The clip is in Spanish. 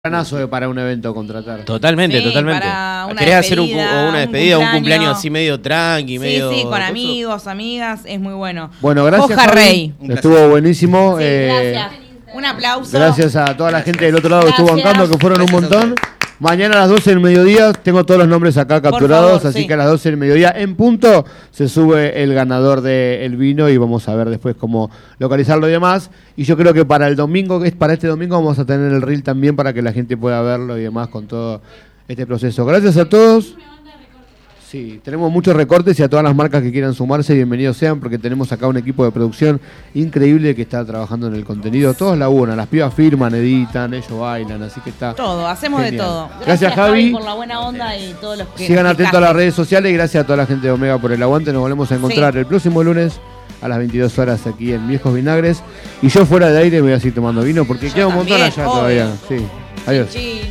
Planazo para un evento contratar. Totalmente. Para una ¿Querés hacer una despedida, un cumpleaños así medio tranqui, medio... Sí, con amigos, amigas, es muy bueno. Bueno, gracias, Hoja Javi. Rey. Estuvo buenísimo. Sí, gracias. Un aplauso. Gracias a toda la gente del otro lado que estuvo bancando, que fueron un montón. Mañana a las 12 del mediodía, tengo todos los nombres acá capturados, así que a las 12 del mediodía en punto se sube el ganador del vino y vamos a ver después cómo localizarlo y demás. Y yo creo que para el domingo, para este domingo vamos a tener el reel también para que la gente pueda verlo y demás con todo este proceso. Gracias a todos. Sí, tenemos muchos recortes y a todas las marcas que quieran sumarse, bienvenidos sean, porque tenemos acá un equipo de producción increíble que está trabajando en el contenido. Todos laburan, las pibas firman, editan, ellos bailan, así que está todo, hacemos genial. De todo. Gracias Javi por la buena onda y todos los que sigan atentos a las redes sociales y gracias a toda la gente de Omega por el aguante. Nos volvemos a encontrar el próximo lunes a las 22 horas aquí en Viejos Vinagres. Y yo fuera de aire me voy a seguir tomando vino porque queda un montón allá todavía. Sí. Adiós.